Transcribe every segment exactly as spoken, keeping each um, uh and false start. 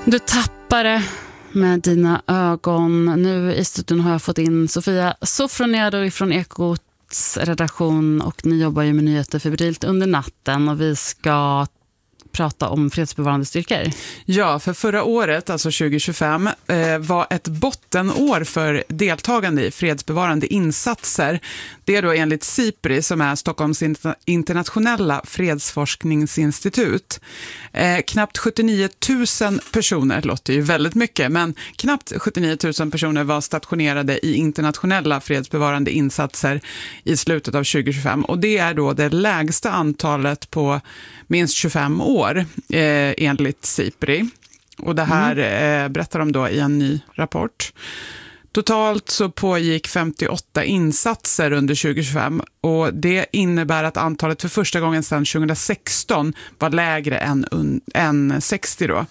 Du tappar det med dina ögon. Nu i studion har jag fått in Sofia Sofroniadou från Ekots redaktion, och ni jobbar ju med nyheter febrilt under natten, och vi ska prata om fredsbevarande styrkor. Ja, för förra året, alltså tjugo tjugofem, eh, var ett bottenår för deltagande i fredsbevarande insatser. Det är då enligt SIPRI, som är Stockholms internationella fredsforskningsinstitut. Eh, knappt sjuttionio tusen personer, det låter ju väldigt mycket, men knappt sjuttionio tusen personer var stationerade i internationella fredsbevarande insatser i slutet av tjugo tjugofem. Och det är då det lägsta antalet på minst tjugofem år, eh, enligt SIPRI. Och det här eh, berättar de då i en ny rapport. Totalt så pågick femtioåtta insatser under tjugo tjugofem, och det innebär att antalet för första gången sedan tjugohundrasexton var lägre än, un, än sextio då.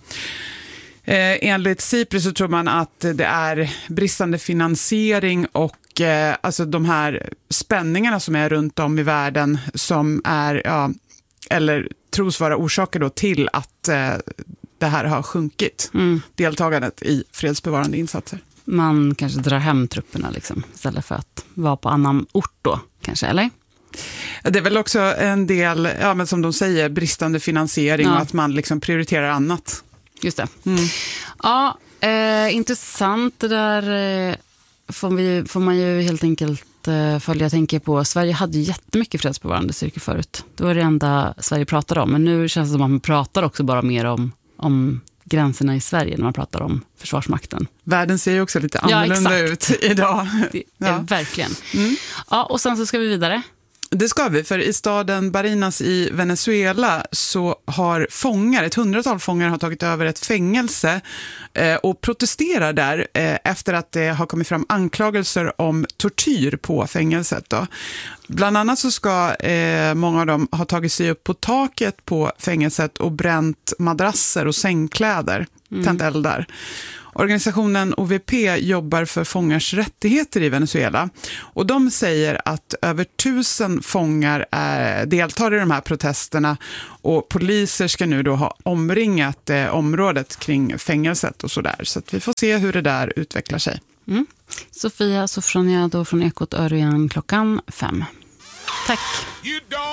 Eh, enligt SIPRI så tror man att det är bristande finansiering och eh, alltså de här spänningarna som är runt om i världen som är, ja, eller tros vara orsaker då till att eh, det här har sjunkit, mm. deltagandet i fredsbevarande insatser. Man kanske drar hem trupperna liksom, istället för att vara på annan ort då, kanske, eller? Det är väl också en del, ja, men som de säger, bristande finansiering, ja. Och att man liksom prioriterar annat. Just det. Mm. Ja, eh, intressant. Det där eh, får, vi, får man ju helt enkelt eh, följa. Jag tänker på, Sverige hade jättemycket fredsbevarande styrkor förut. Det var det enda Sverige pratade om. Men nu känns det som att man pratar också bara mer om, om gränserna i Sverige när man pratar om Försvarsmakten. Världen ser ju också lite annorlunda ja, ut idag. Det, ja. är verkligen. Mm. Ja, och sen så ska vi vidare. Det ska vi, för i staden Barinas i Venezuela så har fångar, ett hundratal fångar har tagit över ett fängelse eh, och protesterar där eh, efter att det har kommit fram anklagelser om tortyr på fängelset då. Bland annat så ska eh, många av dem ha tagit sig upp på taket på fängelset och bränt madrasser och sängkläder, mm. tänt eld där. Organisationen O V P jobbar för fångars rättigheter i Venezuela, och de säger att över tusen fångar är, deltar i de här protesterna, och poliser ska nu då ha omringat eh, området kring fängelset och sådär. Så att vi får se hur det där utvecklar sig. Mm. Sofia Sofroniadou från Ekot Örjan klockan fem. Tack!